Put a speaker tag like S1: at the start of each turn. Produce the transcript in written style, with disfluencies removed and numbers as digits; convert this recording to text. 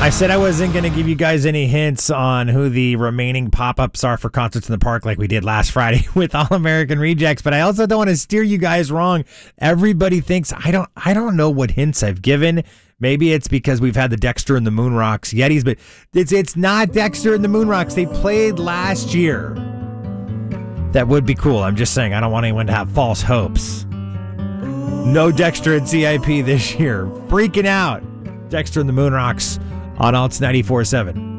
S1: I said I wasn't going to give you guys any hints on who the remaining pop-ups are for Concerts in the Park like we did last Friday with All American Rejects, but I also don't want to steer you guys wrong. Everybody thinks I don't know what hints I've given. Maybe it's because we've had the Dexter and the Moonrocks Yetis, but it's not Dexter and the Moonrocks. They played last year. That would be cool. I'm just saying I don't want anyone to have false hopes. No Dexter and CIP this year. Freaking out. Dexter and the Moonrocks on Alts 94.7.